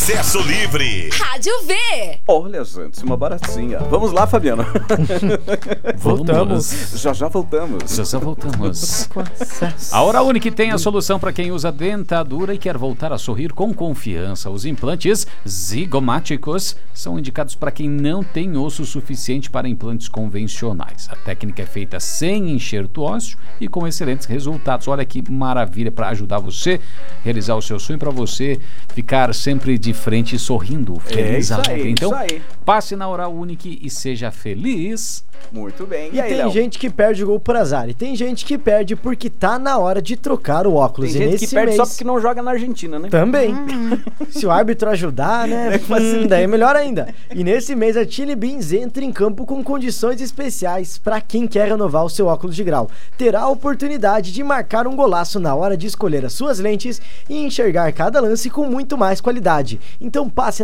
Acesso livre. Rádio V. Olha, gente, uma baratinha. Vamos lá, Fabiano. Voltamos. Já voltamos. Já voltamos. A Oral Unique tem a solução para quem usa dentadura e quer voltar a sorrir com confiança. Os implantes zigomáticos são indicados para quem não tem osso suficiente para implantes convencionais. A técnica é feita sem enxerto ósseo e com excelentes resultados. Olha que maravilha para ajudar você a realizar o seu sonho, para você ficar sempre de frente sorrindo, feliz, alegre. Então, passe na Oral Unique e seja feliz. Muito bem. E aí, tem Léo? Gente que perde o gol por azar. E tem gente que perde porque tá na hora de trocar o óculos. Tem gente que perde só porque não joga na Argentina, né? Também. Se o árbitro ajudar, né? Daí é melhor ainda. E nesse mês a Chili Beans entra em campo com condições especiais para quem quer renovar o seu óculos de grau. Terá a oportunidade de marcar um golaço na hora de escolher as suas lentes e enxergar cada lance com muito mais qualidade. Então passe